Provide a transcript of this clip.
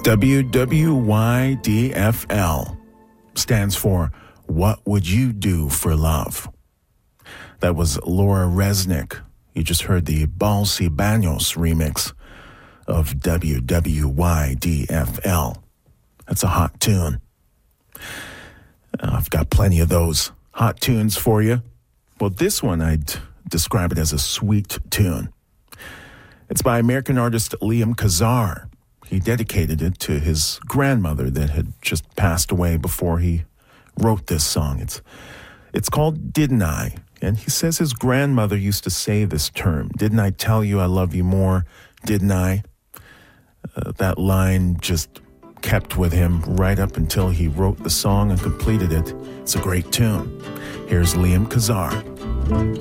WWYDFL stands for What Would You Do for Love? That was Laura Resnick. You just heard the Balsi Banos remix of WWYDFL. That's a hot tune. I've got plenty of those hot tunes for you. Well, this one I'd describe it as a sweet tune. It's by American artist Liam Kazar. He dedicated it to his grandmother that had just passed away before he wrote this song. It's called Didn't I? And he says his grandmother used to say this term, didn't I tell you I love you more, didn't I? That line just kept with him right up until he wrote the song and completed it. It's a great tune. Here's Liam Kazar.